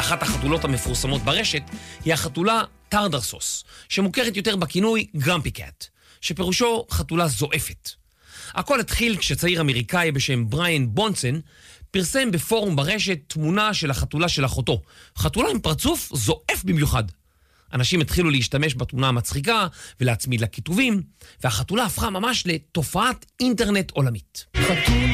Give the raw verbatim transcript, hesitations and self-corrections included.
ואחת החתולות המפורסמות ברשת היא החתולה טרדרסוס, שמוכרת יותר בכינוי גרמפי קאט, שפירושו חתולה זועפת. הכל התחיל כשצעיר אמריקאי בשם בריין בונסן פרסם בפורום ברשת תמונה של החתולה של אחותו, חתולה עם פרצוף זועף במיוחד. אנשים התחילו להשתמש בתמונה המצחיקה ולהצמיד לה כיתובים, והחתולה הפכה ממש לתופעת אינטרנט עולמית. חתול